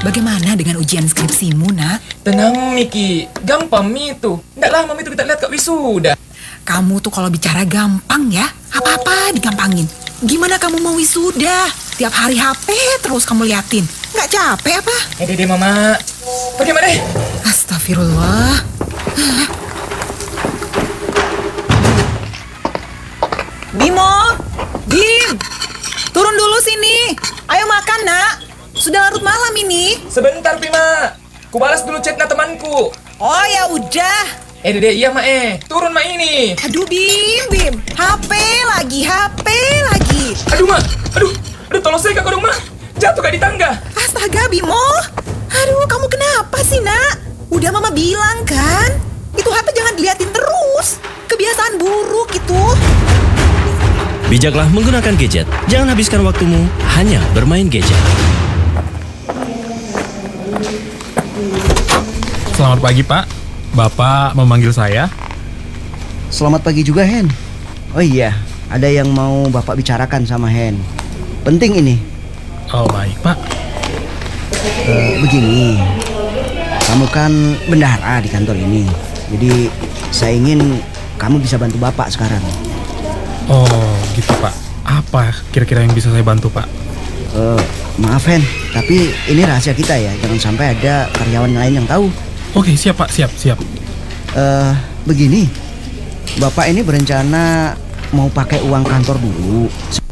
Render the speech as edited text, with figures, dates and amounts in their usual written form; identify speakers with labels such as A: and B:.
A: bagaimana dengan ujian skripsimu, nak?
B: Tenang, Miki. Gampang, Mi itu. Nggak lama, Mi itu kita lihat Kak wisuda.
A: Kamu tuh kalau bicara gampang ya, apa-apa digampangin. Gimana kamu mau wisuda? Tiap hari HP terus kamu liatin. Nggak capek apa?
B: Dede, Mama. Bagaimana?
A: Astagfirullah. Bimo, Bim, turun dulu sini. Ayo makan, nak. Sudah larut malam ini.
B: Sebentar, Bima. Ku balas dulu chatnya temanku.
A: Oh ya udah.
B: Dede, iya, Ma. Turun, Ma, ini.
A: Aduh, Bim. HP lagi.
B: Aduh, Ma. Aduh, tolong saya, Kak, dong, Ma. Jatuh, Kak, di tangga.
A: Astaga, Bimo. Aduh, kamu kenapa sih, nak? Udah Mama bilang kan, itu HP jangan diliatin terus. Kebiasaan buruk itu.
C: Bijaklah menggunakan gadget. Jangan habiskan waktumu hanya bermain gadget.
D: Selamat pagi, Pak. Bapak memanggil saya.
E: Selamat pagi juga, Hen. Oh iya, ada yang mau Bapak bicarakan sama Hen. Penting ini.
D: Oh, baik, Pak.
E: Begini, kamu kan bendahara di kantor ini. Jadi saya ingin kamu bisa bantu Bapak sekarang.
D: Oh, gitu, Pak. Apa kira-kira yang bisa saya bantu, Pak?
E: Maaf, Hen, tapi ini rahasia kita ya. Jangan sampai ada karyawan lain yang tahu.
D: Oke, siap, Pak. Siap.
E: Begini, Bapak ini berencana mau pakai uang kantor dulu